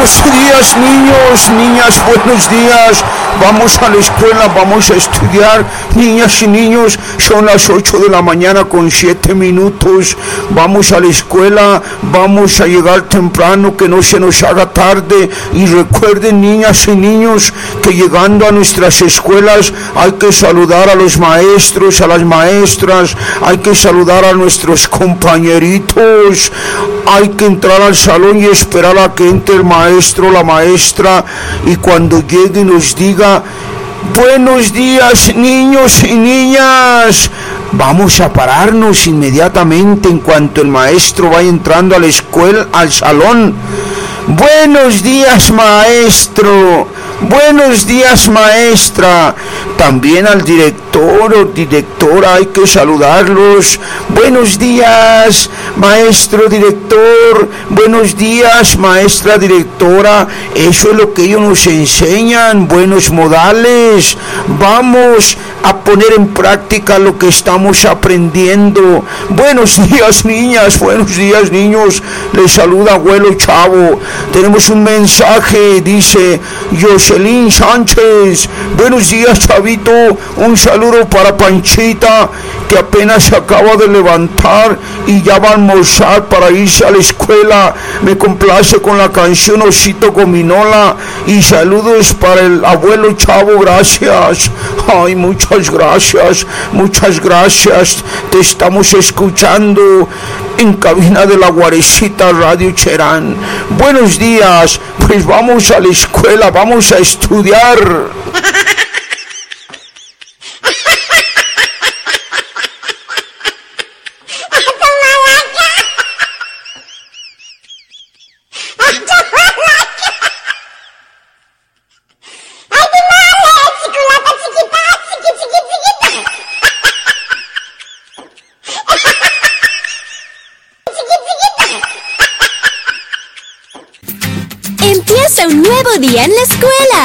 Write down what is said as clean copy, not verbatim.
Buenos días, niños, niñas, buenos días. Vamos a la escuela, vamos a estudiar. Niñas y niños, son las 8 de la mañana con 7 minutos. Vamos a la escuela, vamos a llegar temprano, que no se nos haga tarde. Y recuerden, niñas y niños, que llegando a nuestras escuelas hay que saludar a los maestros, a las maestras, hay que saludar a nuestros compañeritos, hay que entrar al salón y esperar a que entre el maestro, la maestra, y cuando llegue nos diga: buenos días, niños y niñas. Vamos a pararnos inmediatamente en cuanto el maestro vaya entrando a la escuela, al salón. Buenos días, maestro. Buenos días, maestra. También al director o directora hay que saludarlos. Buenos días, maestro director. Buenos días, maestra directora. Eso es lo que ellos nos enseñan, buenos modales. Vamos a poner en práctica lo que estamos aprendiendo. Buenos días, niñas. Buenos días, niños. Les saluda abuelo Chavo. Tenemos un mensaje, dice Jocelyn Sánchez. Buenos días, Chavito. Un saludo para Panchita, que apenas se acaba de levantar y ya va a almorzar para irse a la escuela. Me complace con la canción Osito Gominola. Y saludos para el abuelo Chavo. Gracias. Ay, muchas gracias. Muchas gracias. Te estamos escuchando en cabina de la Guarecita Radio Cherán. Buenos días. Pues vamos a la escuela, vamos a estudiar. Empieza un nuevo día en la escuela.